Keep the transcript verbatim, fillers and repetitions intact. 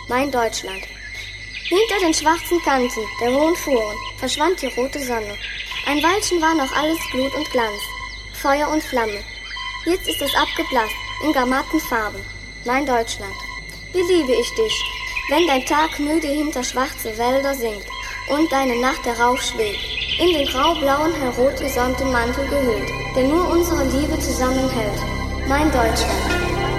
mein Deutschland. Hinter den schwarzen Kanten der hohen Fuhren verschwand die rote Sonne. Ein Weilchen war noch alles Glut und Glanz, Feuer und Flamme. Jetzt ist es abgeblasst in gar matten Farben, mein Deutschland. Wie liebe ich dich, wenn dein Tag müde hinter schwarze Wälder sinkt und deine Nacht der Rauch schwebt, in den grau-blauen, hellrot gesonnten Mantel gehüllt, der nur unsere Liebe zusammenhält, mein Deutschland.